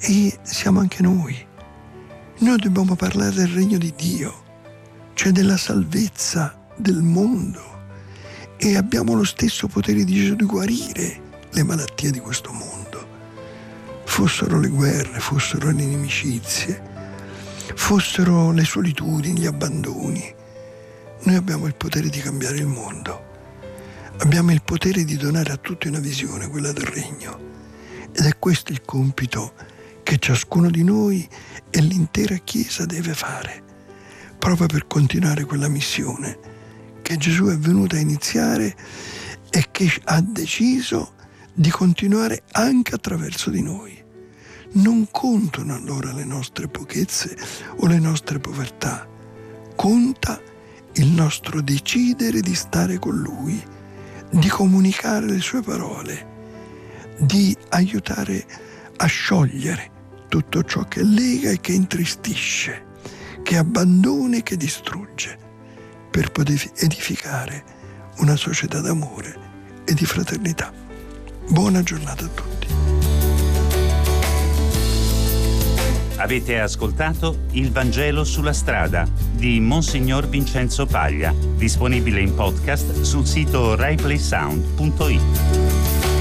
E siamo anche noi. Noi dobbiamo parlare del regno di Dio, cioè della salvezza del mondo, e abbiamo lo stesso potere di Gesù di guarire le malattie di questo mondo. Fossero le guerre, fossero le inimicizie, fossero le solitudini, gli abbandoni. Noi abbiamo il potere di cambiare il mondo. Abbiamo il potere di donare a tutti una visione, quella del regno. Ed è questo il compito che ciascuno di noi e l'intera Chiesa deve fare, proprio per continuare quella missione che Gesù è venuto a iniziare e che ha deciso di continuare anche attraverso di noi. Non contano allora le nostre pochezze o le nostre povertà, conta il nostro decidere di stare con Lui, di comunicare le sue parole, di aiutare a sciogliere tutto ciò che lega e che intristisce, che abbandona e che distrugge, per poter edificare una società d'amore e di fraternità. Buona giornata a tutti. Avete ascoltato Il Vangelo sulla strada di Monsignor Vincenzo Paglia, disponibile in podcast sul sito RaiPlaySound.it.